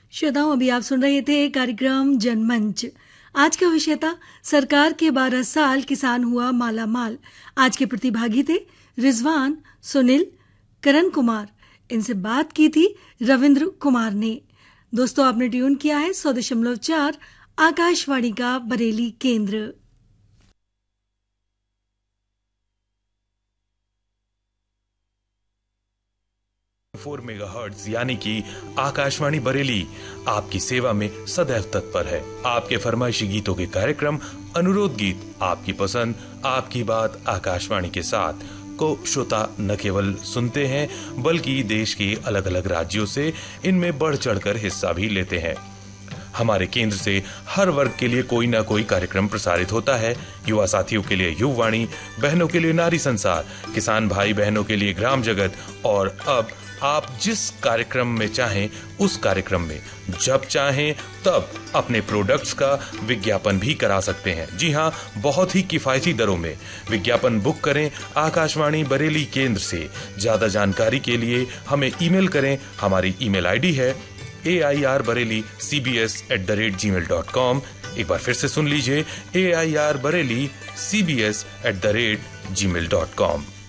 श्रोताओं, अभी आप सुन रहे थे कार्यक्रम जनमंच। आज का विषय था सरकार के 12 साल किसान हुआ माला माल। आज के प्रतिभागी थे रिजवान, सुनील, करण कुमार। इनसे बात की थी रविंद्र कुमार ने। दोस्तों, आपने ट्यून किया है 100.4 आकाशवाणी का बरेली केंद्र। 4 मेगाहर्ट्ज यानी कि आकाशवाणी बरेली आपकी सेवा में सदैव तत्पर है। आपके फरमाइशी गीतों के कार्यक्रम अनुरोध गीत, आपकी पसंद आपकी बात आकाशवाणी के साथ को श्रोता न केवल सुनते हैं बल्कि देश के अलग अलग राज्यों से इनमें बढ़ चढ़कर हिस्सा भी लेते हैं। हमारे केंद्र से हर वर्ग के लिए कोई ना कोई कार्यक्रम प्रसारित होता है। युवा साथियों के लिए युववाणी, बहनों के लिए नारी संसार, किसान भाई बहनों के लिए ग्राम जगत, और अब आप जिस कार्यक्रम में चाहें उस कार्यक्रम में जब चाहें तब अपने प्रोडक्ट्स का विज्ञापन भी करा सकते हैं। जी हां, बहुत ही किफायती दरों में विज्ञापन बुक करें आकाशवाणी बरेली केंद्र से। ज्यादा जानकारी के लिए हमें ईमेल करें। हमारी ईमेल आईडी है airbareli.cbs@gmail.com। एक बार फिर से सुन लीजिए, airbareli@cbs@gmail.com।